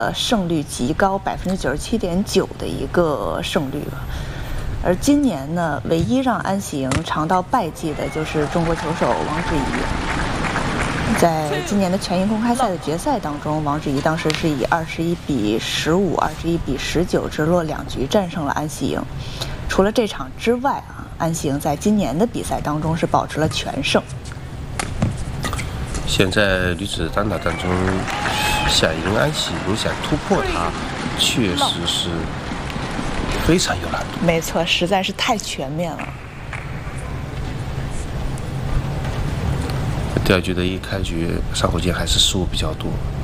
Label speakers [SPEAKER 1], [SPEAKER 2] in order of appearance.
[SPEAKER 1] 胜率极高97.9%的一个胜率了。而今年呢，唯一让安喜莹尝到败绩的就是中国球手王祉怡。在今年的全英公开赛的决赛当中，王祉怡当时是以21-15、21-19直落2局战胜了安喜莹。除了这场之外啊，安喜莹在今年的比赛当中是保持了全胜。
[SPEAKER 2] 现在女子单打当中，想赢安喜莹，想突破她，确实是非常有难度。
[SPEAKER 1] 没错，实在是太全面了。
[SPEAKER 2] 第二局的一开局，上口健还是失误比较多。